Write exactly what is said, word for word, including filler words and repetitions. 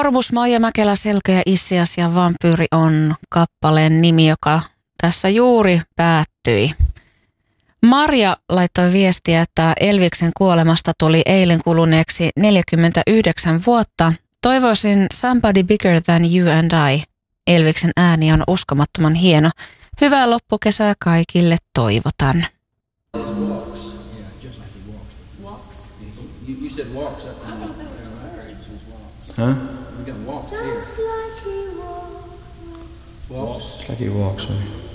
Morbus, Maija Mäkelä, Selkä, Issias ja Vampyyri on kappaleen nimi, joka tässä juuri päättyi. Marja laittoi viestiä, että Elviksen kuolemasta tuli eilen kuluneeksi neljäkymmentäyhdeksän vuotta. Toivoisin Somebody Bigger Than You and I. Elviksen ääni on uskomattoman hieno. Hyvää loppukesää kaikille toivotan. Huh? We got walks here. Walks. Just like he walks. Walks. Like he walks. Right?